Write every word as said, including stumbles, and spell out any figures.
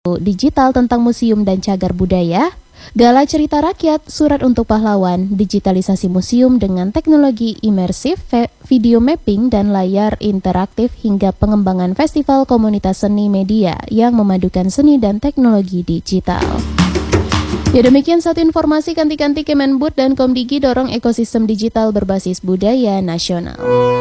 digital tentang museum dan cagar budaya, gala cerita rakyat, surat untuk pahlawan, digitalisasi museum dengan teknologi imersif, video mapping dan layar interaktif, hingga pengembangan festival komunitas seni media yang memadukan seni dan teknologi digital. Ya, demikian satu informasi. Kanti-kanti Kemenbud dan Komdigi dorong ekosistem digital berbasis budaya nasional.